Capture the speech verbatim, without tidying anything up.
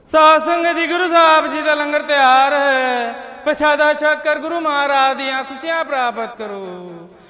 ਸਾਧ ਸੰਗਤ ਜੀ, ਗੁਰੂ ਸਾਹਿਬ ਜੀ ਦਾ ਲੰਗਰ ਤਿਆਰ ਹੈ। ਪ੍ਰਸ਼ਾਦਾ ਛਕ ਕਰ ਗੁਰੂ ਮਹਾਰਾਜ ਦੀਆਂ ਖੁਸ਼ੀਆਂ ਪ੍ਰਾਪਤ ਕਰੋ।